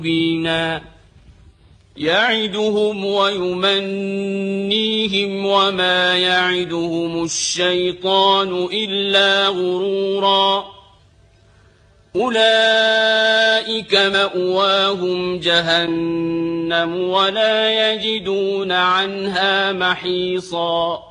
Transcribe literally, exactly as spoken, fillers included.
مبينا يعدهم ويمنيهم وما يعدهم الشيطان إلا غرورا أولئك مأواهم جهنم ولا يجدون عنها محيصا